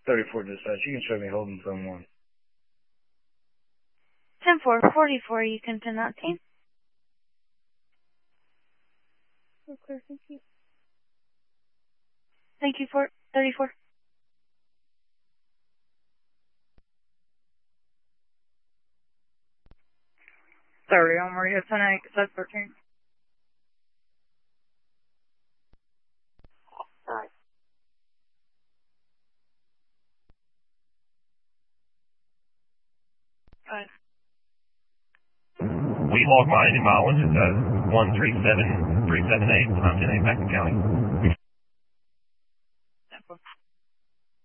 34 dispatch, you can show me holding zone 1. 10-4, 44, you can 1019. Clear, thank you. Thank you for 34. Sorry, I'm Maria 10-8, cassette 13. Alright. We log mine in mileage, 137378, I'm in Macon County.